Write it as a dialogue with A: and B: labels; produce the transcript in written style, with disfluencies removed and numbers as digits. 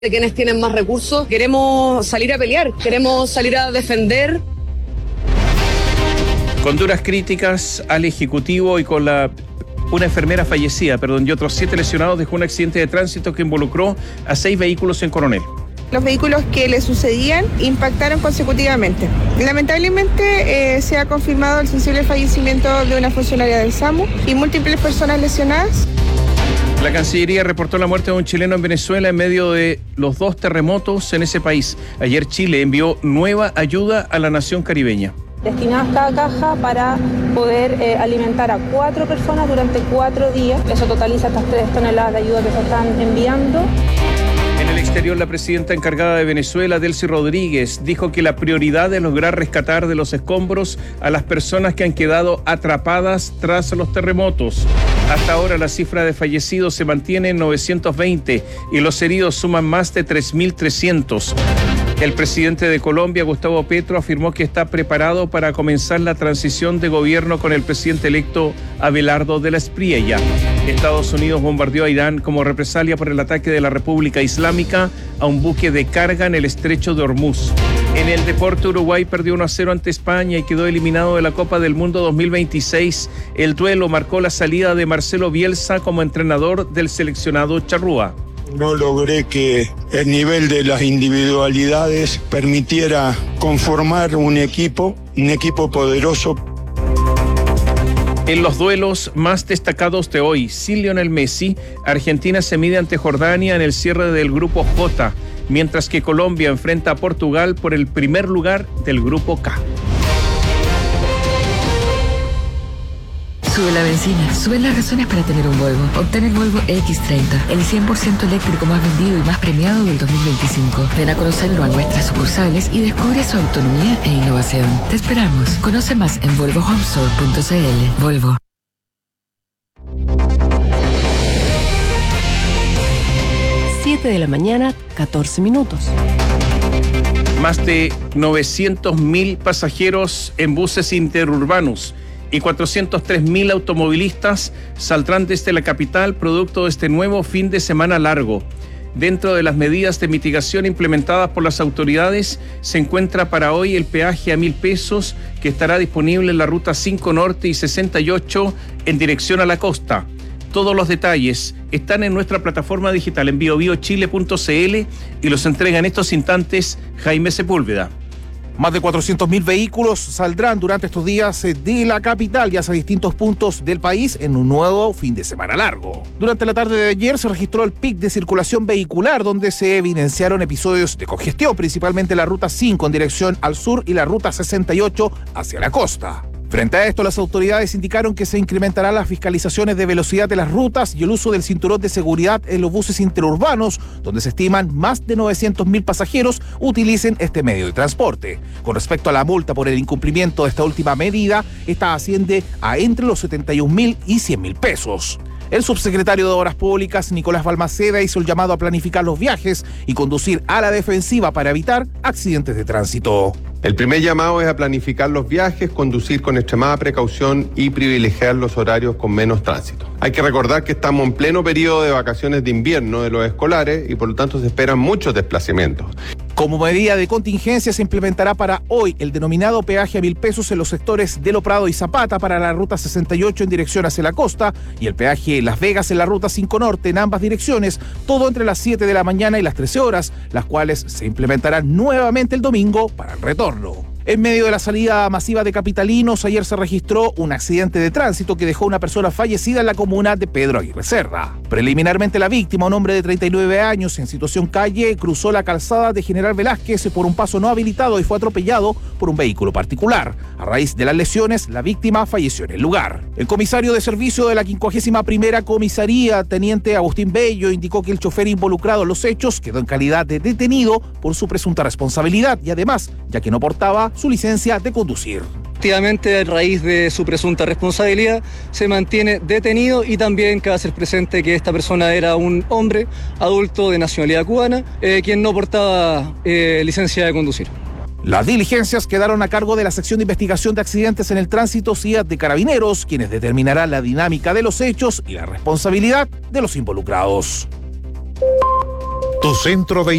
A: de quienes tienen más recursos. Queremos salir a pelear, queremos salir a defender.
B: Con duras críticas al Ejecutivo y con una enfermera fallecida, y otros 7 lesionados, dejó un accidente de tránsito que involucró a 6 vehículos en Coronel.
C: Los vehículos que le sucedían impactaron consecutivamente. Lamentablemente se ha confirmado el sensible fallecimiento de una funcionaria del SAMU y múltiples personas lesionadas.
B: La Cancillería reportó la muerte de un chileno en Venezuela en medio de los 2 terremotos en ese país. Ayer Chile envió nueva ayuda a la nación caribeña.
D: Destinadas cada caja para poder alimentar a 4 personas durante 4 días. Eso totaliza estas 3 toneladas de ayuda que se están enviando.
B: En el exterior, la presidenta encargada de Venezuela, Delcy Rodríguez, dijo que la prioridad es lograr rescatar de los escombros a las personas que han quedado atrapadas tras los terremotos. Hasta ahora la cifra de fallecidos se mantiene en 920 y los heridos suman más de 3.300. El presidente de Colombia, Gustavo Petro, afirmó que está preparado para comenzar la transición de gobierno con el presidente electo Abelardo de la Espriella. Estados Unidos bombardeó a Irán como represalia por el ataque de la República Islámica a un buque de carga en el estrecho de Hormuz. En el deporte, Uruguay perdió 1-0 ante España y quedó eliminado de la Copa del Mundo 2026. El duelo marcó la salida de Marcelo Bielsa como entrenador del seleccionado charrúa.
E: No logré que el nivel de las individualidades permitiera conformar un equipo poderoso.
B: En los duelos más destacados de hoy, sin Lionel Messi, Argentina se mide ante Jordania en el cierre del grupo J, mientras que Colombia enfrenta a Portugal por el primer lugar del grupo K.
F: Sube la benzina, suben las razones para tener un Volvo. Obtén el Volvo X30, el 100% eléctrico más vendido y más premiado del 2025. Ven a conocerlo a nuestras sucursales y descubre su autonomía e innovación. Te esperamos. Conoce más en volvohomestore.cl. Volvo.
G: De la mañana, 14 minutos.
B: Más de 900.000 pasajeros en buses interurbanos y 403.000 automovilistas saldrán desde la capital producto de este nuevo fin de semana largo. Dentro de las medidas de mitigación implementadas por las autoridades se encuentra para hoy el peaje a 1.000 pesos que estará disponible en la ruta 5 Norte y 68 en dirección a la costa. Todos los detalles están en nuestra plataforma digital en biobiochile.cl y los entrega en estos instantes Jaime Sepúlveda.
H: Más de 400.000 vehículos saldrán durante estos días de la capital y hacia distintos puntos del país en un nuevo fin de semana largo. Durante la tarde de ayer se registró el pic de circulación vehicular, donde se evidenciaron episodios de congestión, principalmente la ruta 5 en dirección al sur y la ruta 68 hacia la costa. Frente a esto, las autoridades indicaron que se incrementarán las fiscalizaciones de velocidad de las rutas y el uso del cinturón de seguridad en los buses interurbanos, donde se estiman más de 900.000 pasajeros utilicen este medio de transporte. Con respecto a la multa por el incumplimiento de esta última medida, esta asciende a entre los 71.000 y 100.000 pesos. El subsecretario de Obras Públicas, Nicolás Balmaceda, hizo el llamado a planificar los viajes y conducir a la defensiva para evitar accidentes de tránsito.
I: El primer llamado es a planificar los viajes, conducir con extremada precaución y privilegiar los horarios con menos tránsito. Hay que recordar que estamos en pleno periodo de vacaciones de invierno de los escolares y por lo tanto se esperan muchos desplazamientos.
H: Como medida de contingencia se implementará para hoy el denominado peaje a 1.000 pesos en los sectores de Lo Prado y Zapata para la ruta 68 en dirección hacia la costa y el peaje Las Vegas en la ruta 5 Norte en ambas direcciones, todo entre las 7 de la mañana y las 13 horas, las cuales se implementarán nuevamente el domingo para el retorno. En medio de la salida masiva de capitalinos, ayer se registró un accidente de tránsito que dejó a una persona fallecida en la comuna de Pedro Aguirre Cerda. Preliminarmente, la víctima, un hombre de 39 años en situación calle, cruzó la calzada de General Velázquez por un paso no habilitado y fue atropellado por un vehículo particular. A raíz de las lesiones, la víctima falleció en el lugar. El comisario de servicio de la 51ª Comisaría, teniente Agustín Bello, indicó que el chofer involucrado en los hechos quedó en calidad de detenido por su presunta responsabilidad y además, ya que no portaba su licencia de conducir.
J: Efectivamente, a raíz de su presunta responsabilidad, se mantiene detenido y también cabe hacer presente que esta persona era un hombre adulto de nacionalidad cubana, quien no portaba licencia de conducir.
H: Las diligencias quedaron a cargo de la sección de investigación de accidentes en el tránsito CIAT de Carabineros, quienes determinarán la dinámica de los hechos y la responsabilidad de los involucrados.
K: Tu centro de